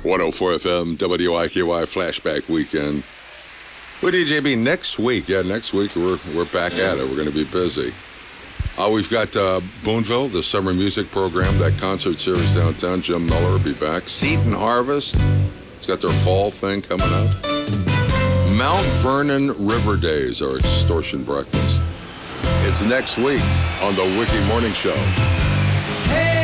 104 FM, WIKY Flashback Weekend. With DJB next week. Yeah, next week we're back at it. We're going to be busy. We've got Boonville, the summer music program, that concert series downtown. Jim Miller will be back. Seton Harvest, it's got their fall thing coming out. Mount Vernon River Days, our extortion breakfast. It's next week on the Wiki Morning Show.